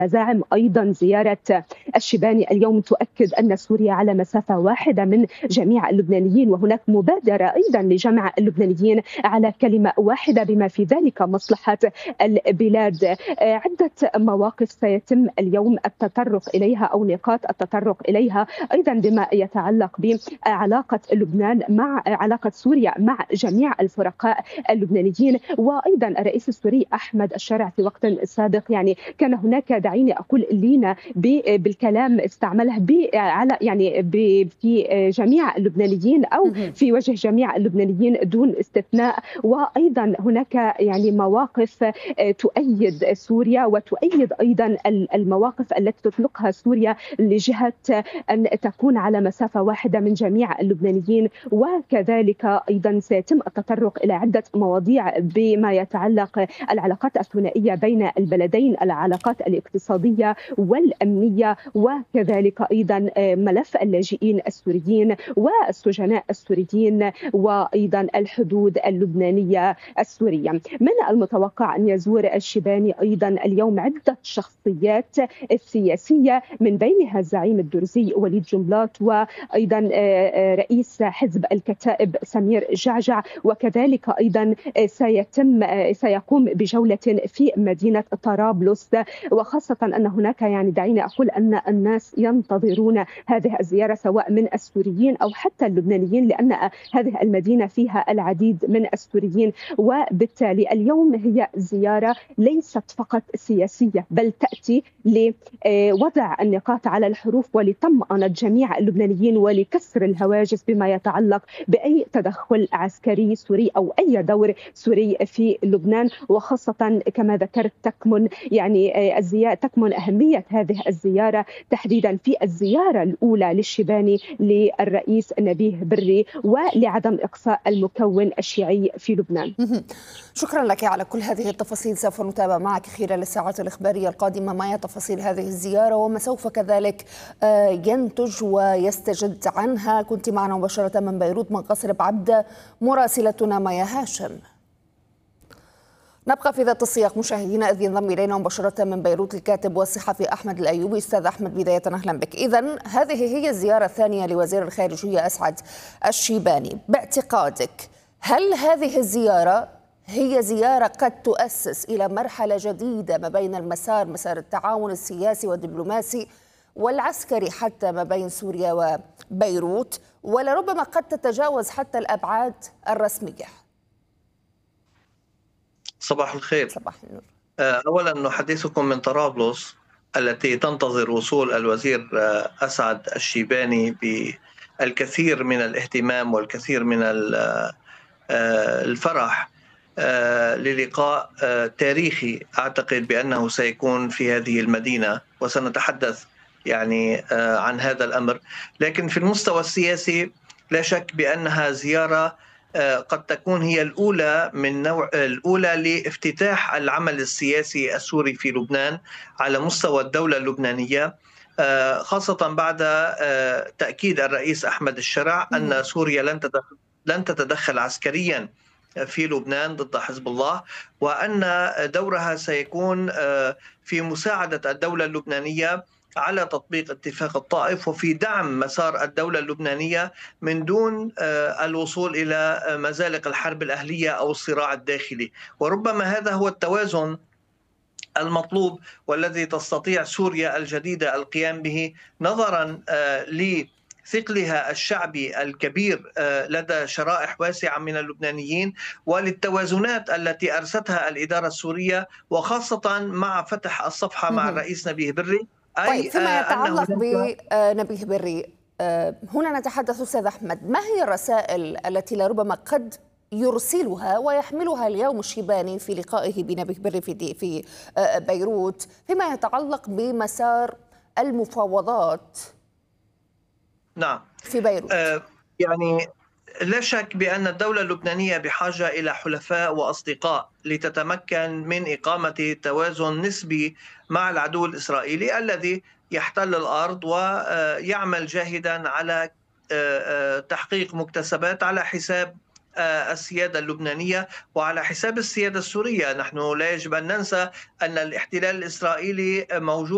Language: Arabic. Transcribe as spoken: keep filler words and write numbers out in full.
زعم أيضا زيارة الشيباني اليوم تؤكد أن سوريا على مسافة واحدة من جميع اللبنانيين، وهناك مبادرة أيضا لجمع اللبنانيين على كلمة واحدة بما في ذلك مصلحة البلاد. عدة مواقف سيتم اليوم التطرق إليها أو نقاط التطرق إليها أيضا بما يتعلق بعلاقة لبنان مع علاقة سوريا مع جميع الفرقاء اللبنانيين. وأيضا الرئيس السوري أحمد الشرع في وقت سابق يعني كان هناك، دعيني أقول لينا بالكلام استعمله على يعني في جميع اللبنانيين أو في وجه جميع اللبنانيين دون استثناء. وأيضا هناك يعني مواقف تؤيد سوريا وتؤيد أيضا المواقف التي تطلقها سوريا لجهة أن تكون على مسافة واحدة من جميع اللبنانيين. وكذلك أيضا سيتم التطرق إلى عدة مواضيع بما يتعلق العلاقات الثنائية بين البلدين، العلاقات الاقتصادية والأمنية، وكذلك أيضا ملف اللاجئين السوريين والسجناء السوريين، وأيضا الحدود اللبنانية السورية. من المتوقع أن يزور الشيباني أيضا اليوم عدة شخصيات سياسية، من بينها الزعيم الدرزي وليد جنبلاط، وأيضا رئيس حزب الكتائب سمير جعجع، وكذلك أيضا سيتم سيقوم بجولة في مدينة طرابلس. وخاصة أن هناك يعني دعيني أقول أن الناس ينتظرون هذه الزيارة سواء من السوريين أو حتى اللبنانيين، لأن هذه المدينة فيها العديد من السوريين. وبالتالي اليوم هي زيارة ليست فقط سياسية، بل تأتي لوضع النقاط على الحروف ولطمأنة جميع اللبنانيين ولكسر الهواجس بما يتعلق بأي تدخل عسكري سوري أو أي دور سوري في لبنان. وخاصة كما ذكرت تكمن يعني الزيارة تكمن أهمية هذه الزيارة تحديدا في الزيارة الأولى للشيباني للرئيس نبيه بري ولعدم إقصاء المكون الشيعي في لبنان. شكرا لك على كل هذه التفاصيل. سوف نتابع معك خلال الساعات الإخبارية القادمة ما هي تفاصيل هذه الزيارة وما سوف كذلك ينتج ويستجد عنها. كنت معنا مباشرة من بيروت من قصر بعبدة مراسلتنا مايا هاشم. نبقى في ذات السياق مشاهدينا، إذ ينضم إلينا مباشرة من بيروت الكاتب والصحفي أحمد الأيوبي. أستاذ أحمد، بداية أهلا بك. إذن هذه هي الزيارة الثانية لوزير الخارجية أسعد الشيباني. باعتقادك هل هذه الزيارة هي زيارة قد تؤسس إلى مرحلة جديدة ما بين المسار مسار التعاون السياسي والدبلوماسي والعسكري حتى ما بين سوريا وبيروت، ولربما قد تتجاوز حتى الأبعاد الرسمية؟ صباح الخير. صباح النور. أولا نحدثكم من طرابلس التي تنتظر وصول الوزير أسعد الشيباني بالكثير من الاهتمام والكثير من الفرح للقاء تاريخي أعتقد بأنه سيكون في هذه المدينة، وسنتحدث يعني عن هذا الأمر. لكن في المستوى السياسي لا شك بأنها زيارة قد تكون هي الأولى من نوع الأولى لافتتاح العمل السياسي السوري في لبنان على مستوى الدولة اللبنانية، خاصة بعد تأكيد الرئيس أحمد الشرع أن سوريا لن تدخل لن تتدخل عسكريا في لبنان ضد حزب الله، وأن دورها سيكون في مساعدة الدولة اللبنانية على تطبيق اتفاق الطائف وفي دعم مسار الدولة اللبنانية من دون الوصول إلى مزالق الحرب الأهلية أو الصراع الداخلي. وربما هذا هو التوازن المطلوب والذي تستطيع سوريا الجديدة القيام به نظرا لثقلها الشعبي الكبير لدى شرائح واسعة من اللبنانيين وللتوازنات التي أرستها الإدارة السورية، وخاصة مع فتح الصفحة مع الرئيس نبيه بري. طيب فيما يتعلق بنبيه بري، هنا نتحدث أستاذ أحمد، ما هي الرسائل التي لربما قد يرسلها ويحملها اليوم الشيباني في لقائه بنبيه بري في في بيروت فيما يتعلق بمسار المفاوضات نعم في بيروت؟ آه يعني لا شك بأن الدولة اللبنانية بحاجة إلى حلفاء وأصدقاء لتتمكن من إقامة توازن نسبي مع العدو الإسرائيلي الذي يحتل الأرض ويعمل جاهدا على تحقيق مكتسبات على حساب السيادة اللبنانية وعلى حساب السيادة السورية. نحن لا يجب أن ننسى أن الاحتلال الإسرائيلي موجود